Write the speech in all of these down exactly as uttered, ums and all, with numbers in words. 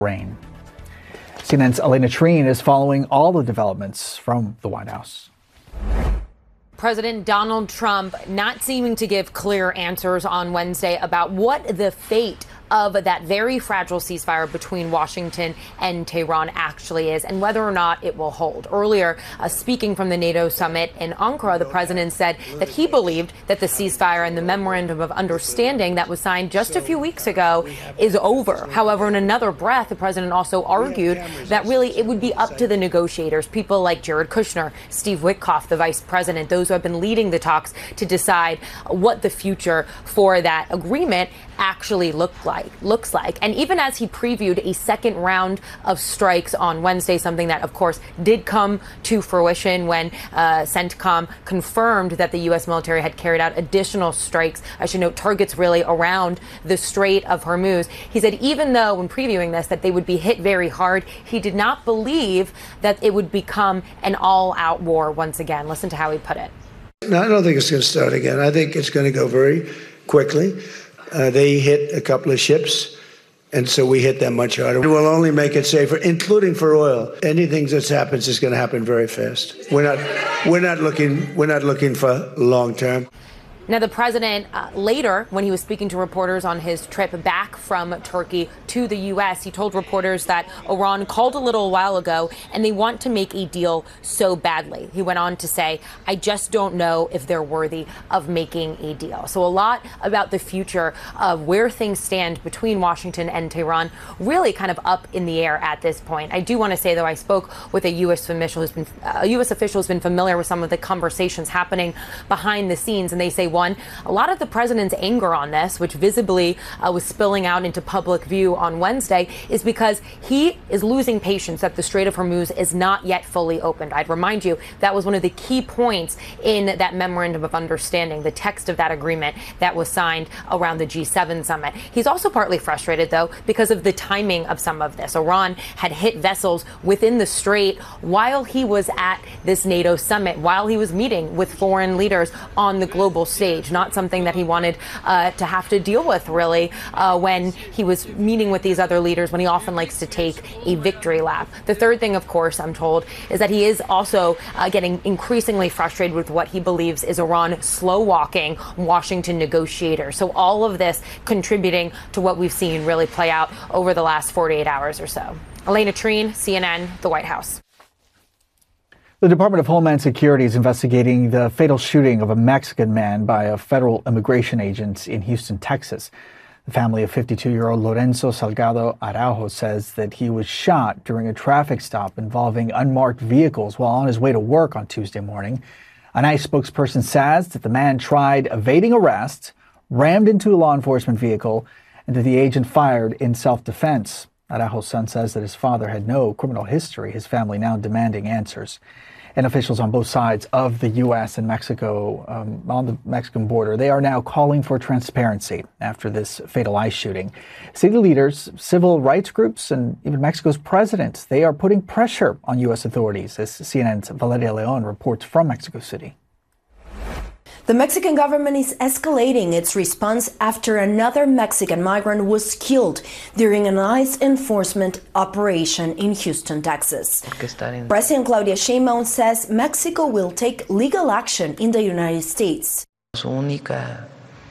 rain. C N N's Elena Treen is following all the developments from the White House. President Donald Trump not seeming to give clear answers on Wednesday about what the fate of that very fragile ceasefire between Washington and Tehran actually is and whether or not it will hold. Earlier, uh, speaking from the NATO summit in Ankara, the president said that he believed that the ceasefire and the memorandum of understanding that was signed just a few weeks ago is over. However, in another breath, the president also argued that really it would be up to the negotiators, people like Jared Kushner, Steve Witkoff, the vice president, those who have been leading the talks, to decide what the future for that agreement actually look like, looks like. And even as he previewed a second round of strikes on Wednesday, something that, of course, did come to fruition when uh, CENTCOM confirmed that the U S military had carried out additional strikes, I should note, targets really around the Strait of Hormuz. He said even though, when previewing this, that they would be hit very hard, he did not believe that it would become an all-out war once again. Listen to how he put it. No, I don't think it's going to start again. I think it's going to go very quickly. Uh, they hit a couple of ships, and so we hit them much harder. It will only make it safer, including for oil. Anything that happens is going to happen very fast. We're not, we're not looking, we're not looking for long term. Now, the president uh, later, when he was speaking to reporters on his trip back from Turkey to the U S, he told reporters that Iran called a little while ago and they want to make a deal so badly. He went on to say, I just don't know if they're worthy of making a deal. So a lot about the future of where things stand between Washington and Tehran really kind of up in the air at this point. I do want to say, though, I spoke with a U S official who's been, a U S official who's been familiar with some of the conversations happening behind the scenes, and they say, one, a lot of the president's anger on this, which visibly uh, was spilling out into public view on Wednesday, is because he is losing patience that the Strait of Hormuz is not yet fully opened. I'd remind you that was one of the key points in that memorandum of understanding, the text of that agreement that was signed around the G seven summit. He's also partly frustrated, though, because of the timing of some of this. Iran had hit vessels within the strait while he was at this NATO summit, while he was meeting with foreign leaders on the global stage. Not something that he wanted uh, to have to deal with, really, uh, when he was meeting with these other leaders, when he often likes to take a victory lap. The third thing, of course, I'm told, is that he is also uh, getting increasingly frustrated with what he believes is Iran slow-walking Washington negotiators. So all of this contributing to what we've seen really play out over the last forty-eight hours or so. Elena Treen, C N N, the White House. The Department of Homeland Security is investigating the fatal shooting of a Mexican man by a federal immigration agent in Houston, Texas. The family of fifty-two-year-old Lorenzo Salgado Araujo says that he was shot during a traffic stop involving unmarked vehicles while on his way to work on Tuesday morning. An ICE spokesperson says that the man tried evading arrest, rammed into a law enforcement vehicle, and that the agent fired in self-defense. Araujo's son says that his father had no criminal history, his family now demanding answers. And officials on both sides of the U S and Mexico, um, on the Mexican border, they are now calling for transparency after this fatal ICE shooting. City leaders, civil rights groups, and even Mexico's president, they are putting pressure on U S authorities, as C N N's Valeria Leon reports from Mexico City. The Mexican government is escalating its response after another Mexican migrant was killed during an ICE enforcement operation in Houston, Texas. President Claudia Sheinbaum says Mexico will take legal action in the United States. Su única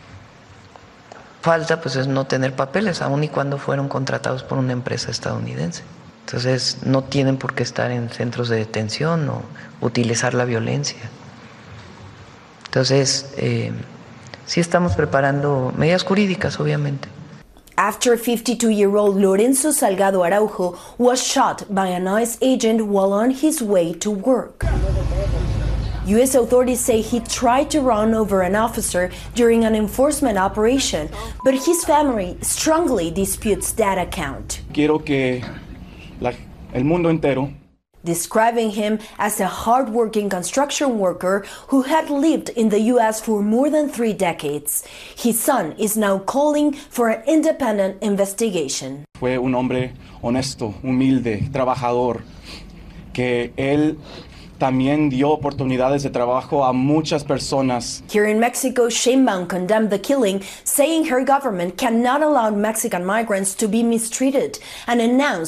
falta pues es no tener papeles, aun y cuando fueron contratados por una empresa estadounidense. Entonces no tienen por qué estar en centros de detención o utilizar la violencia. Entonces, eh, sí estamos preparando medidas jurídicas, obviamente. After fifty-two-year-old Lorenzo Salgado Araujo was shot by an ICE agent while on his way to work. U S authorities say he tried to run over an officer during an enforcement operation, but his family strongly disputes that account. Quiero que la, el mundo entero, describing him as a hard-working construction worker who had lived in the U S for more than three decades. His son is now calling for an independent investigation. Fue un hombre honesto, humilde, trabajador, que él también dio oportunidades de trabajo a muchas personas. Here in Mexico, Sheinbaum condemned the killing, saying her government cannot allow Mexican migrants to be mistreated, and announced